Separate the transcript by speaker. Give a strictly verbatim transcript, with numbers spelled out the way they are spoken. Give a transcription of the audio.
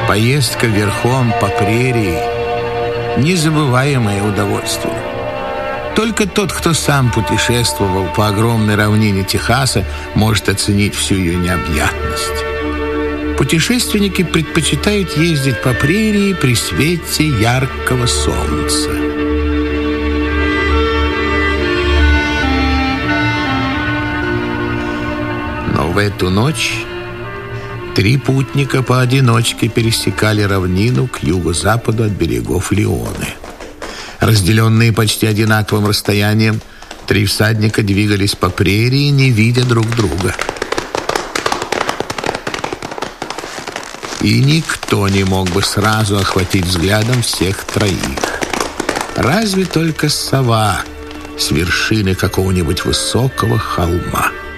Speaker 1: Поездка верхом по прерии – незабываемое удовольствие. Только тот, кто сам путешествовал по огромной равнине Техаса, может оценить всю ее необъятность. Путешественники предпочитают ездить по прерии при свете яркого солнца. Но в эту ночь три путника поодиночке пересекали равнину к юго-западу от берегов Леоны. Разделенные почти одинаковым расстоянием, три всадника двигались по прерии, не видя друг друга. И никто не мог бы сразу охватить взглядом всех троих. Разве только сова с вершины какого-нибудь высокого холма.